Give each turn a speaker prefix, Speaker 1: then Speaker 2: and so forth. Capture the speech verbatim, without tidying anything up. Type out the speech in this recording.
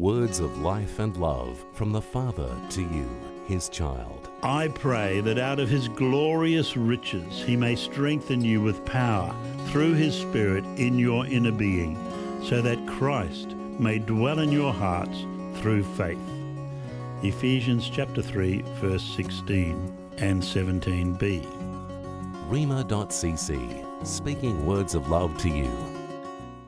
Speaker 1: Words of life and love from the Father to you, his child.
Speaker 2: I pray that out of his glorious riches he may strengthen you with power through his Spirit in your inner being, so that Christ may dwell in your hearts through faith. Ephesians chapter three, verse sixteen and seventeen b.
Speaker 1: Rhema dot c c, speaking words of love to you.